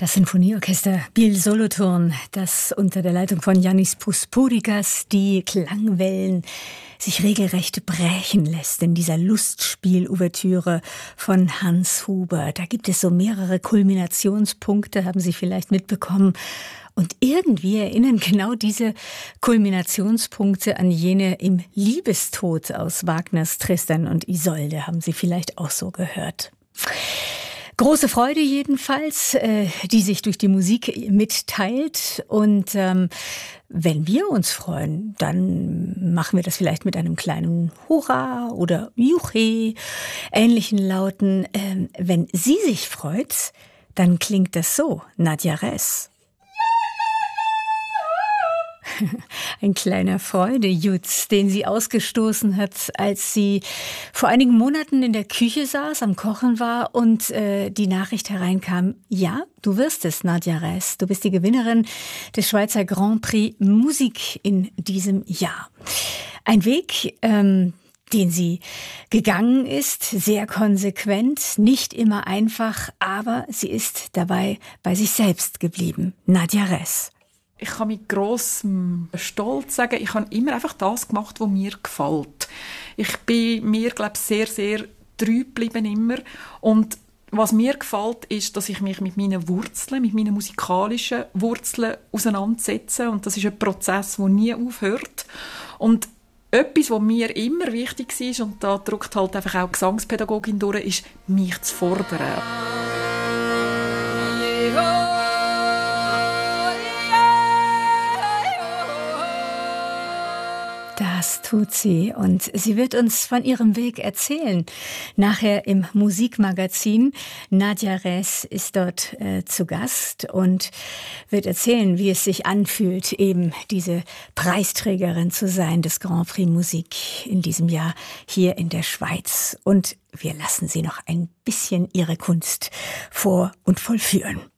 Das Sinfonieorchester Biel Solothurn, das unter der Leitung von Yannis Puspurikas die Klangwellen sich regelrecht brechen lässt in dieser Lustspiel-Ouvertüre von Hans Huber. Da gibt es so mehrere Kulminationspunkte, haben Sie vielleicht mitbekommen. Und irgendwie erinnern genau diese Kulminationspunkte an jene im Liebestod aus Wagners Tristan und Isolde, haben Sie vielleicht auch so gehört. Große Freude jedenfalls, die sich durch die Musik mitteilt. Und wenn wir uns freuen, dann machen wir das vielleicht mit einem kleinen Hurra oder Juche, ähnlichen Lauten. Wenn sie sich freut, dann klingt das so, Nadja Ress. Ein kleiner Freudejutz, den sie ausgestoßen hat, als sie vor einigen Monaten in der Küche saß, am Kochen war und die Nachricht hereinkam, ja, du wirst es, Nadja Ress, du bist die Gewinnerin des Schweizer Grand Prix Musik in diesem Jahr. Ein Weg, den sie gegangen ist, sehr konsequent, nicht immer einfach, aber sie ist dabei bei sich selbst geblieben. Nadja Ress. Ich kann mit grossem Stolz sagen, ich habe immer einfach das gemacht, was mir gefällt. Ich bin mir, glaube ich, sehr, sehr treu geblieben immer. Und was mir gefällt, ist, dass ich mich mit meinen Wurzeln, mit meinen musikalischen Wurzeln auseinandersetze. Und das ist ein Prozess, der nie aufhört. Und etwas, was mir immer wichtig ist, und da drückt halt einfach auch Gesangspädagogin durch, ist, mich zu fordern. Das tut sie und sie wird uns von ihrem Weg erzählen. Nachher im Musikmagazin. Nadja Ress ist dort zu Gast und wird erzählen, wie es sich anfühlt, eben diese Preisträgerin zu sein des Grand Prix Musik in diesem Jahr hier in der Schweiz. Und wir lassen sie noch ein bisschen ihre Kunst vor- und vollführen.